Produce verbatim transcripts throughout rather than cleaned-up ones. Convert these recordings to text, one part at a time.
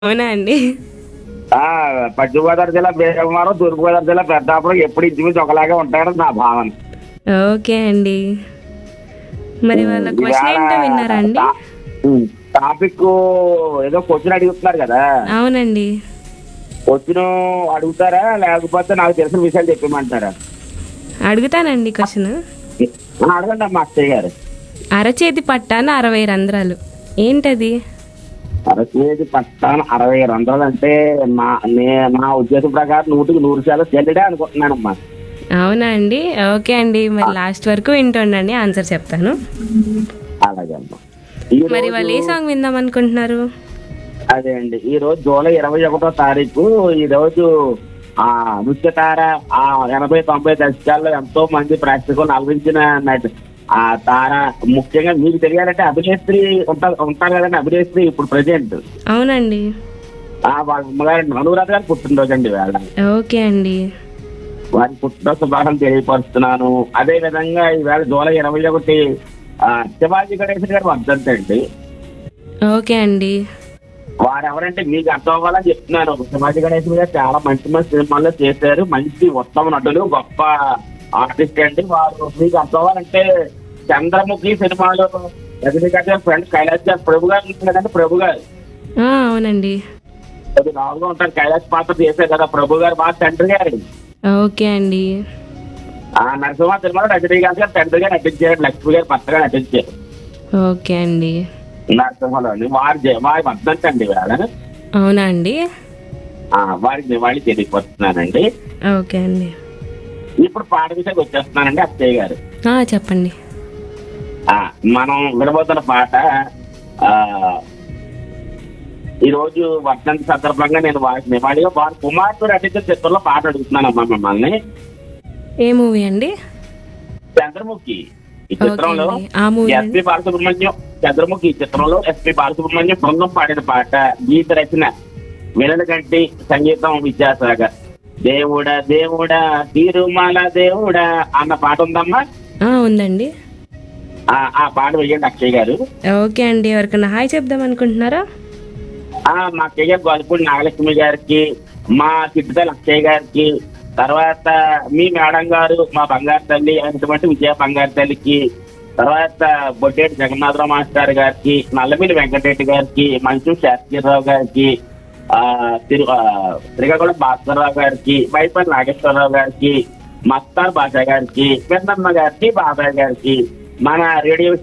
అవునా అండి? ఆ! పశ్చిమ గోదావరి జిల్లా భీమవరం, తూర్పు గోదావరి జిల్లా పెద్దాపురం ఎప్పుడు ఇంచుమించు ఒకలాగే ఉంటాయని నా భావన. ఓకే అండి. మరి హ్మ్. వాళ్ళ క్వెషన్ ఇవాళ ఏంటో విన్నారా అండి? టా హ్మ్. టాపిక్కు ఏదో క్వెషన్ అడుగుతున్నారు గదా! అవునండి. క్వెషను అడుగుతారా? లేకపోతే నాకు తెలిసిన విషయాలు చెప్పేయమంటారా? అడుగుతానండి క్వెషను. ఆ! అడగండమ్మా అక్షయ్ గారు. అరచేతి పట్టాన అరవై రంధ్రాలు. ఏంటది? అరచేతి పట్టాన అరవై రంధ్రాలంటే నా నే నా ఉద్దేశం ప్రకారం నూటికి నూరు శాతం చెల్లిడే అనుకుంటున్నానమ్మా. అవునా అండి? ఓకే అండి. ఆ! మరి లాస్ట్ వరకు వింటుండండి. ఆన్సర్ చెప్తాను. అలాగే అమ్మా. మరి ఈరోజు వాళ్ళు ఏ సాంగ్ విందాం అనుకుంటున్నారు? అదే అండి. ఈరోజు జూలై ఇరవై ఒకటో తారీఖు ఈరోజు ఆ నృత్యతార ఆ ఎనభై తొంభై దశకాల్లో ఎంతో మంది ప్రేక్షకులను అలరించిన నటి ఆ తార ముఖ్యంగా మీకు తెలియాలంటే అభినేత్రి ఉంటారు ఉంటారు కదండి అభినేత్రి ఇప్పుడు ప్రజెంట్. అవునండి. ఆ వాళ్ళ అమ్మగారు అనురాధ గారు పుట్టినరోజు అండి వేళ. ఓకే అండి. వారి పుట్టినరోజు శుభాకాంక్షలు తెలియపరుస్తున్నాను. అదే విధంగా ఈవేళ జూలై ఇరవై ఒకటి ఆ శివాజీ గణేశన్ గారు వర్ధంతి అండి. ఓకే అండి. వారెవరంటే మీకు అర్థం అవ్వాలని చెప్తున్నాను. శివాజీ గణేశన్ గారు చాలా మంచి మంచి సినిమాల్లో చేశారు. మంచి ఉత్తమ నటులు, గొప్ప ఆర్టిస్ట్ అండి. వారు మీకు అర్థం అవ్వాలంటే చంద్రముఖి సినిమాలో రజనీకాంత్ గారి ఫ్రెండ్ కైలాష్ గారు ప్రభు గారు ఉంటారు కదండి ప్రభు గారు. ఆ! అవునండి. అది నాలుగుగా ఉంటారు కైలాష్ పాత్ర చేశారు కదా ప్రభు గారు మా తండ్రి గారు. ఓకే అండి. ఆ నరసింహ సినిమాలో రజనీకాంత్ గారు తండ్రిగా నటించారు, లక్ష్మి గారు భర్తగా నటించారు ఓకే అండి. నరసింహలో. వారి జ- వారి వర్ధంతి అండి వేళ. అవునా అండి? ఆ, వారికి నివాళి తెలియపరుస్తున్నానండి. ఓకే అండి. ఇప్పుడు పాట విషయానికి వచ్చేస్తున్నానండి అక్షయ్ గారు. ఆ! చెప్పండి. ఆ మనం వినబోతున్న పాట ఆ ఈ రోజు వర్ధంతి సందర్భంగా నేను వారికి నివాళిగా వారి కుమార్తె నటించిన చిత్రంలో పాట అడుగుతున్నానమ్మా మిమ్మల్ని. ఏ మూవీ అండి? చంద్రముఖి ఈ ఓకే చిత్రంలో అండి. ఆ మూవీ అండి. ఎస్పి బాలసుబ్రహ్మణ్యం చంద్రముఖి ఈ చిత్రంలో ఎస్పి బాలసుబ్రహ్మణ్యం బృందం పాడిన పాట. గీత రచన వినల గంటి, సంగీతం విద్యాసాగర్. దేవుడా దేవుడా తిరుమల దేవుడా అన్న పాట ఉందమ్మా. ఆ! ఉందండి. ఆ ఆ పాట వేయండి అక్షయ్ గారు. ఓకే అండి. ఎవరికన్నా హాయ్ చెప్దాం అనుకుంటున్నారా? ఆ మా అక్కయ్య గారు గొల్లపూడి నాగలక్ష్మి గారికి, మా చిట్టుతల్లి అక్షయ్ గారికి, తర్వాత మీ మేడం గారు మా బంగారు తల్లి అయినటువంటి విజయ బంగారు తల్లికి, తర్వాత బొడ్డేటి జగన్నాథరావు మాస్టర్ గారికి, నల్లమిల్లి వెంకటరెడ్డి గారికి, మంచు శాస్త్రీరావు గారికి, ఆ తిరు ఆ, శ్రీకాకుళం భాస్కర్రావు గారికి, బైపల్లి నాగేశ్వరరావు గారికి, మస్తార్ బాషా గారికి, పెద్దమ్మ గారికి, బాబాయ్ గారికి, మన రేడియో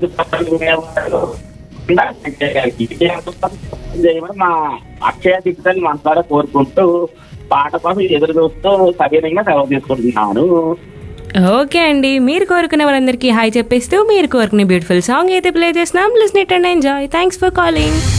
గారికి చేయమని మా అక్షయ దిక్కుని మనసారా కోరుకుంటూ పాట కోసం ఎదురు చూస్తూ సవినయంగా సెలవు తీసుకుంటున్నాను. ఓకే అండి. మీరు కోరుకునే వాళ్ళందరికీ హాయ్ చెప్పేస్తూ మీరు కోరుకునే బ్యూటిఫుల్ సాంగ్ అయితే ప్లే చేస్తున్నాం. Listen it and enjoy. Thanks for calling.